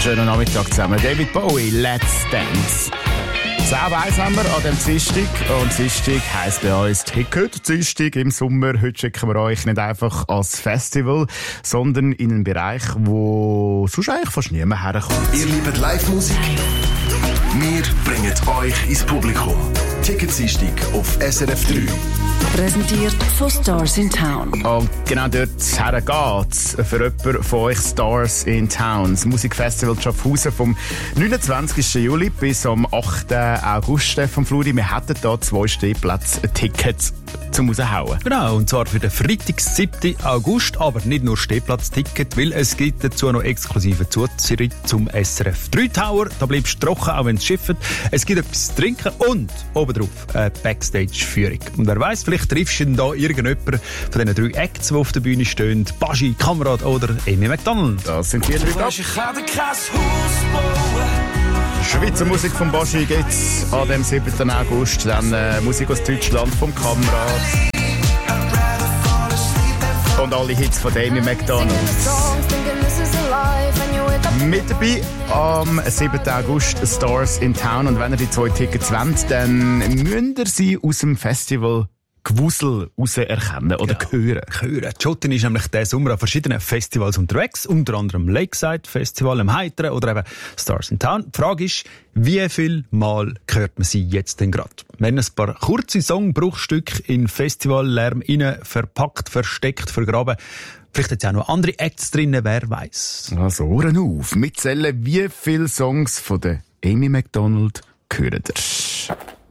Schönen Nachmittag zusammen. David Bowie, Let's Dance. 10:01 haben wir an dem Dienstag. Und Dienstag heisst bei uns Ticket. Dienstag im Sommer. Heute schicken wir euch nicht einfach als Festival, sondern in einen Bereich, wo sonst eigentlich fast niemand herkommt. Ihr liebt Live-Musik? Wir bringen euch ins Publikum. Ticket-Dienstag auf SRF 3. Präsentiert von Stars in Town. Und genau dort geht's für jemanden von euch, Stars in Town. Das Musikfestival Schaffhausen vom 29. Juli bis am 8. August, Stefan Fluri. Wir hätten hier 2 Stehplatz-Tickets zum raushauen. Genau, und zwar für den Freitag, 7. August, aber nicht nur Stehplatz-Ticket, weil es gibt dazu noch exklusive Zutritt zum SRF 3 Tower. Da bleibst du trocken, auch wenn es schifft. Es gibt etwas zu trinken und obendrauf eine Backstage-Führung. Und wer weiss, vielleicht triffst du da irgendjemanden von diesen 3 Acts, die auf der Bühne stehen. Baschi, Kamerad oder Amy McDonald. Das sind die 3 Schweizer Musik von Baschi gibt's an dem 7. August. Dann Musik aus Deutschland vom Kamerad. Und alle Hits von Amy McDonald. Mit dabei am 7. August Stars in Town. Und wenn ihr die 2 Tickets wollt, dann müsst ihr sie aus dem Festival Gewusel raus erkennen oder hören. Jotin ist nämlich diesen Sommer an verschiedenen Festivals unterwegs, unter anderem Lakeside Festival, im Heiteren oder eben Stars in Town. Die Frage ist, wie viel Mal hört man sie jetzt denn gerade? Wenn ein paar kurze Songbruchstücke in Festivallärm innen verpackt, versteckt, vergraben, vielleicht jetzt auch noch andere Acts drinnen, wer weiss. Also Ohren auf, mitzählen, wie viele Songs von der Amy McDonald hören ihr?